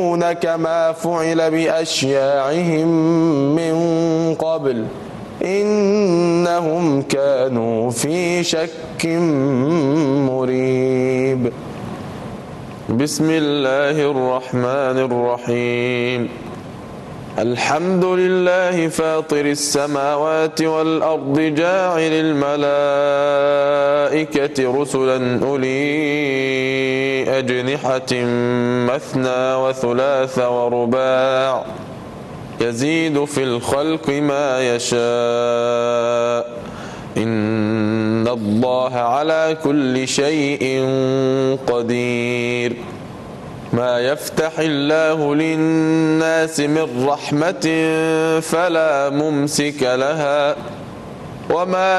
كما فعل بأشياعهم من قبل إنهم كانوا في شك مريب. بسم الله الرحمن الرحيم. الحمد لله فاطر السماوات والأرض جاعل الملائكة رسلا أولي أجنحة مثنى وثلاث ورباع يزيد في الخلق ما يشاء إن الله على كل شيء قدير. ما يفتح الله للناس من رحمة فلا ممسك لها وما